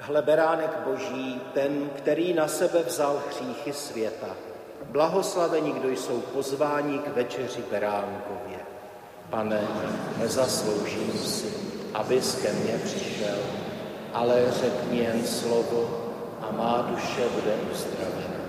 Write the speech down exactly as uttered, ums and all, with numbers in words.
Hle beránek Boží, ten, který na sebe vzal hříchy světa. Blahoslaveni, kdo jsou pozváni k večeři beránkově. Pane, nezasloužím si, abys ke mně přišel, ale řekni jen slovo a má duše bude uzdravena.